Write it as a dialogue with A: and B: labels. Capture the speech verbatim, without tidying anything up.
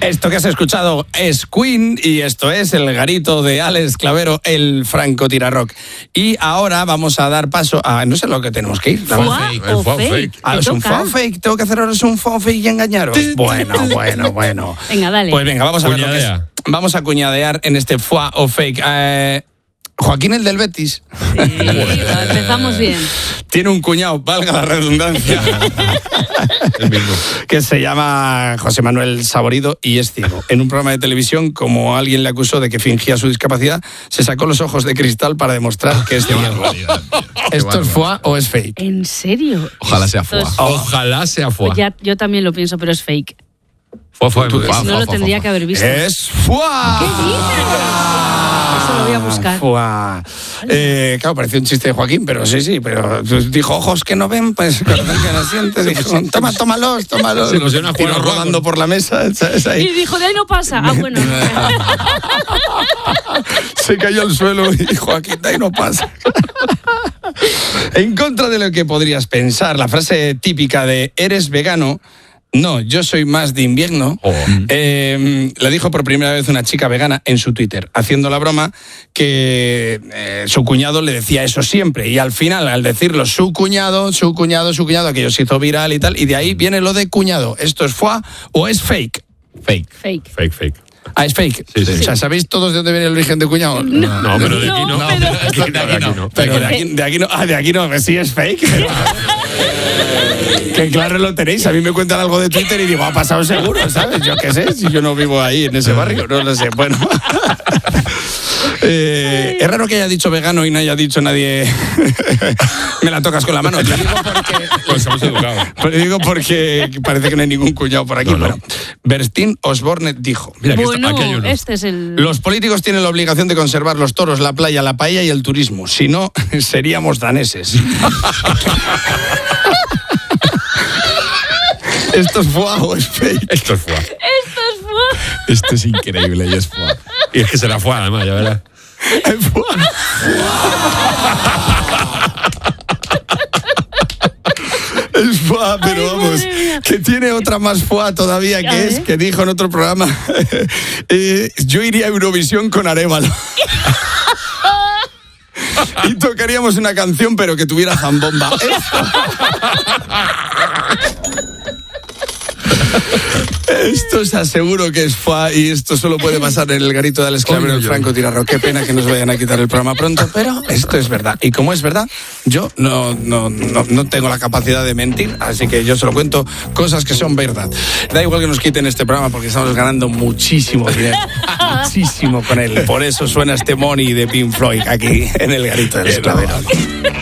A: Esto que has escuchado es Queen y esto es el garito de Alex Clavero, el francotirarrock. Y ahora vamos a dar paso a... No sé lo que tenemos que ir.
B: ¿Fua o fake?
A: Ah, ¿es un fua fake? ¿Tengo que hacer ahora un fua fake y engañaros? Bueno, bueno, bueno.
B: Venga, dale.
A: Pues venga, vamos a ver lo que es. Vamos a cuñadear en este fua o fake. Eh... Joaquín, el del Betis.
B: Sí, empezamos bien.
A: Tiene un cuñado, valga la redundancia,
C: el mismo,
A: que se llama José Manuel Saborido y es ciego. En un programa de televisión, como alguien le acusó de que fingía su discapacidad, se sacó los ojos de cristal para demostrar que es ciego. ¿Esto es fua o es fake?
B: ¿En serio?
C: Ojalá sea fua.
D: Ojalá sea fua.
B: Pues ya, yo también lo pienso, pero es fake.
D: Fua, fua,
B: Tú,
D: fua,
B: si no
D: fua,
B: lo
D: fua,
B: tendría
D: fua.
B: que haber visto.
A: ¡Es fua!
B: ¿Qué dices? Eso lo voy a buscar.
A: Fua. Eh, claro, pareció un chiste de Joaquín, pero sí, sí, pero dijo ojos que no ven, pues corazón que no siente. Dijo, toma, tómalos, tómalos.
D: Se pusieron a jugar
A: Tiró rodando
D: con...
A: por la mesa, ¿sabes? Ahí.
B: Y dijo, de ahí no pasa. Ah, bueno.
A: Se cayó al suelo y dijo, Joaquín, de ahí no pasa. En contra de lo que podrías pensar, la frase típica de ¿eres vegano? No, yo soy más de invierno.
D: Oh.
A: Eh, la dijo por primera vez una chica vegana en su Twitter, haciendo la broma que eh, su cuñado le decía eso siempre. Y al final, al decirlo su cuñado, su cuñado, su cuñado, aquello se hizo viral y tal. Y de ahí viene lo de cuñado. ¿Esto es fua o es fake?
C: Fake.
B: Fake.
D: Fake, fake.
A: Ah, es fake.
D: Sí, sí.
A: O sea, ¿sabéis todos de dónde viene el origen de cuñado?
B: No,
D: No, pero de aquí no.
B: no, pero-
D: De aquí no, de aquí no.
A: Pero de aquí, de aquí no, ah, de aquí no, sí es fake. Que claro lo tenéis, a mí me cuentan algo de Twitter y digo, ha pasado seguro, ¿sabes? Yo qué sé, si yo no vivo ahí en ese barrio, no lo sé. Bueno, eh, es raro que haya dicho vegano y no haya dicho nadie me la tocas con la mano. Te digo porque,
D: Pues somos educados.
A: te digo porque parece que no hay ningún cuñado por aquí.
D: No, no.
A: Bueno, Bertín Osborne dijo...
D: Mira, aquí,
B: Bueno,
D: está, aquí hay uno.
B: este es el...
A: Los políticos tienen la obligación de conservar los toros, la playa, la paella y el turismo. Si no, seríamos daneses. ¿Esto es fua o es fake?
D: Esto es fua.
B: Esto es fua.
C: Esto es increíble y es fua.
D: Y es que será fua, además, ya verás.
A: Es fua. Es fua, pero
B: Ay,
A: vamos,
B: madre mía.
A: que tiene otra más fua todavía,
B: A
A: que es
B: ver.
A: que dijo en otro programa, eh, yo iría a Eurovisión con Arévalo. Y tocaríamos una canción, pero que tuviera zambomba. Esto os aseguro que es fua y esto solo puede pasar en el garito de Alex Clavero, el francotirarrock. Qué pena que nos vayan a quitar el programa pronto, pero esto es verdad. Y como es verdad, yo no, no, no, no tengo la capacidad de mentir, así que yo solo cuento cosas que son verdad. Da igual que nos quiten este programa porque estamos ganando muchísimo dinero, muchísimo con él. Por eso suena este Money de Pink Floyd aquí en el garito de Alex Clavero.